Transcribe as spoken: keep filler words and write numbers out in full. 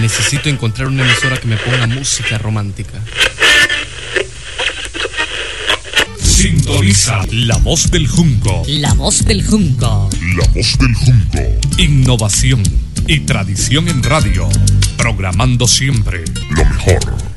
necesito encontrar una emisora que me ponga música romántica. Sintoniza La Voz del Junco. La Voz del Junco. La Voz del Junco. Innovación y tradición en radio. Programando siempre lo mejor.